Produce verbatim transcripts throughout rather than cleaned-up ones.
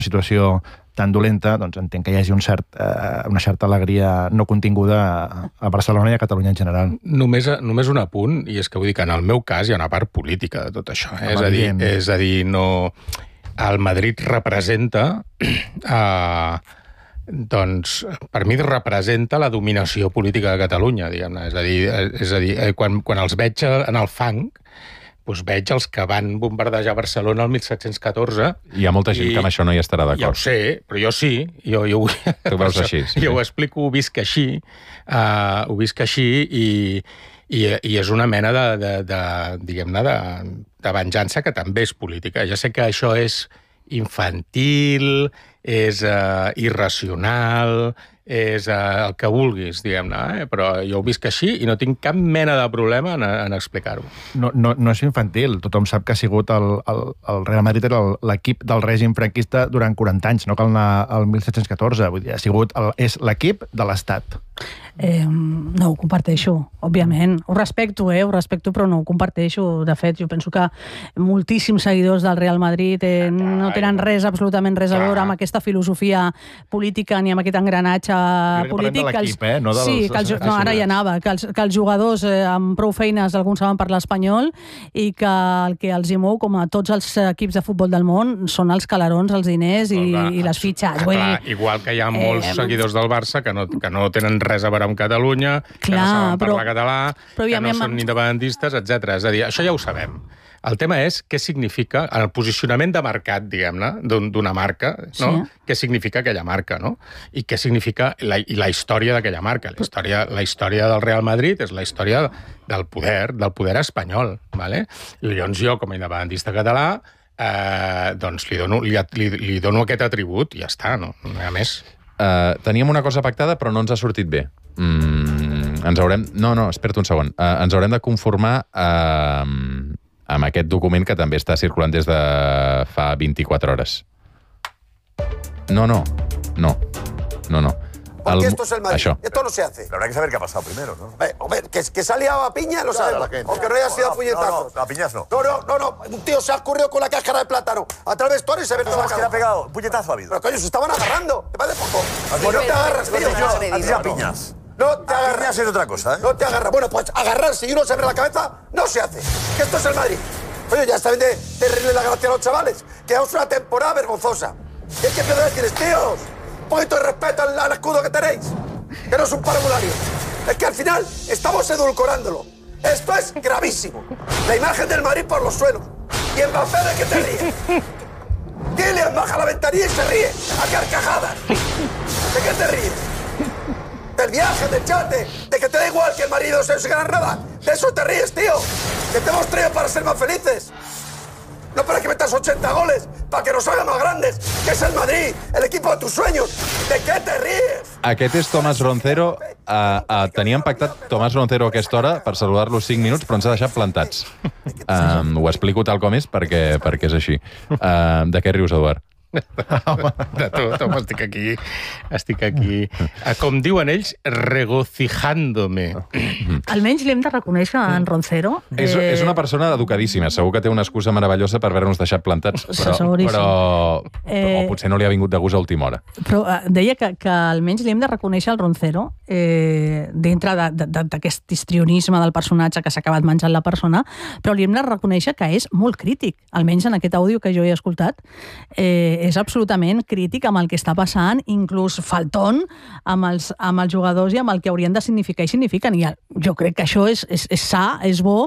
situació tan dolenta, doncs entenc que hi hagi un cert, eh, una certa alegria no continguda a, a Barcelona i a Catalunya en general. Només, només un apunt, i és que vull dir que en el meu cas hi ha una part política de tot això. Eh? És, a dir, és a dir, no... El Madrid representa... Eh, doncs, per mi representa la dominació política de Catalunya, diguem-ne. És a dir, és a dir quan, quan els veig en el fang, doncs veig els que van bombardejar Barcelona el mil set-cents catorze. Hi ha molta gent i, que amb això no hi estarà d'acord. Ja ho sé, però jo sí. Jo, jo, tu veus això, així. Sí. Jo ho explico, ho visc així, uh, ho visc així i, i, i és una mena de, de, de diguem-ne, de, de venjança que també és política. Ja sé que això és infantil, és uh, irracional, és uh, el que vulguis, diguem-ne, eh? Però jo ho visc així i no tinc cap mena de problema en, en explicar-ho. No, no, no és infantil. Tothom sap que ha sigut el, el, el Real Madrid era l'equip del règim franquista durant quaranta anys, no cal anar al mil set-cents catorze. Vull dir, ha sigut el, és l'equip de l'Estat. Eh, no ho comparteixo, òbviament. Ho respecto, eh? Ho respecto, però no ho comparteixo. De fet, jo penso que moltíssims seguidors del Real Madrid eh, no tenen res, absolutament res a veure amb aquesta filosofia política ni amb aquest engranatge polític. De l'equip, eh? No dels... Sí, que els... no, ara ja anava. Que els, que els jugadors eh, amb prou feines, alguns saben parlar espanyol, i que el que els hi mou, com a tots els equips de futbol del món, són els calarons, els diners i, clar, i les fitxes. Clar, dir... Igual que hi ha molts eh... seguidors del Barça que no, que no tenen res a veure amb Catalunya, clar, que no saben parlar però, català, però que no són independentistes, etcètera. És a dir, això ja ho sabem. El tema és què significa el posicionament de mercat, diguem-ne, d'una marca, no? Sí. Què significa aquella marca, no? I què significa la, i la història d'aquella marca. La història, la història del Real Madrid és la història del poder, del poder espanyol, ¿vale? I llavors jo, com a independentista català, eh, doncs li dono, li, li, li dono aquest atribut i ja està, no? No hi ha més. Uh, teníem una cosa pactada, però no ens ha sortit bé. Mm, ens haurem... No, no, espera't un segon. Uh, ens haurem de conformar uh, amb aquest document que també està circulant des de fa vint-i-quatre hores. No, no, no, no, no. Porque esto es el Madrid. Això. Esto no se hace. Pero habrá que saber qué ha pasado primero, ¿no? Eh, hombre, que, que se ha liado a piña, lo sabemos. O que no haya sido a puñetazos. No, no, a piñas no. No, no, no, no. Un tío se ha escurrido con la cáscara de plátano a través de Torres y se ve toda la cara. ¿Quién ha pegado? ¿Un puñetazo ha habido? Pero coño, se estaban agarrando. ¿Te parece poco? No te agarras, tío. Antes a piñas. No te agarras. Piñas es otra cosa, ¿eh? No te agarras. Bueno, pues agarrarse y uno se abre la cabeza no se hace. Que esto es el Madrid. Oye, ya está bien de, de rendirle la gracia a los chavales. Que es una temporada vergonzosa. Y hay que perder decirles, tíos, un poquito de respeto al, al escudo que tenéis. Que no es un parvulario. Es que al final estamos edulcorándolo. Esto es gravísimo. La imagen del Madrid por los suelos. Y Mbappé, ¿de qué te ríes? Kylian baja la ventanilla y se ríe. A carcajadas. ¿De qué te ríes? Del viaje, del chate, de que te da igual que el marido no se gane nada. De eso te ríes, tío. Que te hemos traído para ser más felices. No para que metas ochenta goles, para que nos hagan más grandes, que es el Madrid, el equipo de tus sueños. ¿De qué te ríes? Aquest és Tomàs Roncero. Uh, uh, teníem pactat Tomàs Roncero a aquesta hora per saludar-lo cinc minuts, però ens ha deixat plantats. Um, ho explico tal com és perquè, perquè és així. Uh, de què rius, Eduard? De tot, home, estic aquí, estic aquí, com diuen ells, regocijándome. Almenys li hem de reconèixer a en Roncero. És, eh... és una persona educadíssima, segur que té una excusa meravellosa per haver-nos deixat plantats, però, però, però potser no li ha vingut de gust a última hora. Però deia que, que almenys li hem de reconèixer al Roncero, eh, dintre d'aquest histrionisme del personatge que s'ha acabat menjant la persona, però li hem de reconèixer que és molt crític, almenys en aquest àudio que jo he escoltat, eh, és absolutament crític amb el que està passant, inclús faltón amb els, amb els jugadors i amb el que haurien de significar i signifiquen. I jo crec que això és, és, és sa, és bo,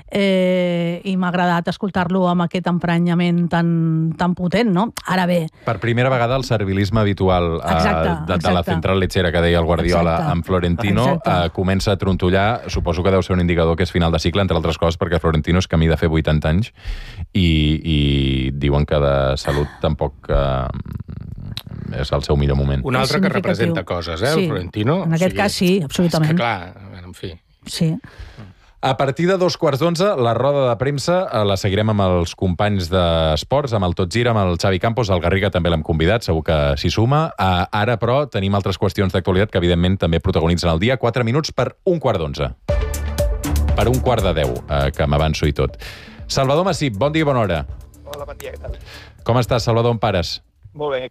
eh, i m'ha agradat escoltar-lo amb aquest emprenyament tan, tan potent, no? Ara bé... Per primera vegada el servilisme habitual eh, exacte, de, de la central lechera que deia el Guardiola exacte, amb Florentino eh, comença a trontollar. Suposo que deu ser un indicador que és final de cicle, entre altres coses, perquè Florentino és camí de fer vuitanta anys i, i diuen que de salut tampoc que és el seu millor moment. Un altre que representa coses, eh, sí, el Florentino. En aquest o sigui, cas sí, absolutament. És que clar, en fi. Sí. A partir de dos quarts d'onze, la roda de premsa la seguirem amb els companys d'esports, amb el Tot Gira, amb el Xavi Campos, el Garriga també l'hem convidat, segur que s'hi suma. Ara, però, tenim altres qüestions d'actualitat que, evidentment, també protagonitzen el dia. Quatre minuts per un quart d'onze. Per un quart de deu, que m'avanço i tot. Salvador Massip, bon dia i bona hora. Hola, bon dia, què tal? Com estàs, Salvador, on pares? Molt bé.